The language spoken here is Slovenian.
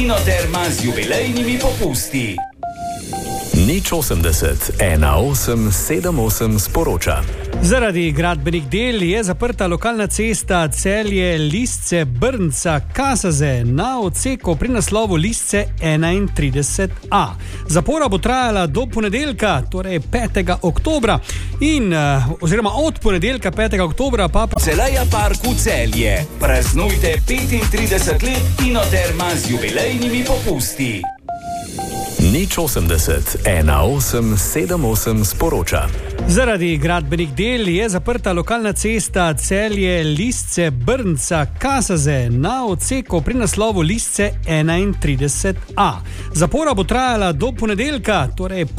Inoterma z jubilejnimi popusti. Nič 80 18 78 sporoča. Zaradi gradbenih del je zaprta lokalna cesta Celje-Lisce-Brnca Kasaze na odseku pri naslovu Lisce 31A. Zapora bo trajala do ponedeljka, torej 5. oktobra oziroma od ponedeljka 5. oktobra pa... Celeja parku Celje. Praznujte 35 let Inoterma z jubilejnimi popusti. Nič 80 18 78 sporoča. Zaradi gradbenih del je zaprta lokalna cesta Celje-Lisce-Brnca Kasaze na odseku pri naslovu Lisce 31A. Zapora bo trajala do ponedeljka, torej